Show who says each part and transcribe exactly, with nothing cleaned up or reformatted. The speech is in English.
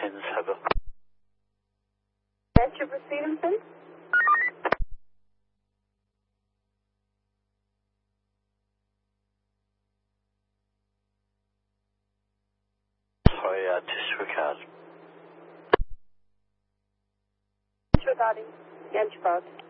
Speaker 1: lines hebben.
Speaker 2: Trooper Stevenson?
Speaker 1: Sorry, uh, disregard.
Speaker 2: Disregarding. Yanchbot.